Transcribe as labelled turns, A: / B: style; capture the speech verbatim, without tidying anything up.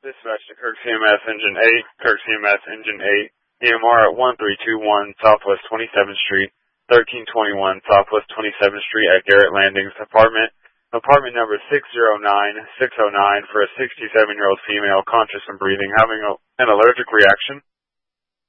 A: Dispatch to Kirk C M S Engine eight, Kirk C M S Engine eight, E M R at one three two one Southwest twenty-seventh Street, thirteen twenty-one Southwest twenty-seventh Street at Garrett Landings Apartment, apartment number six zero nine six zero nine for a sixty-seven-year-old female conscious and breathing having a, an allergic reaction.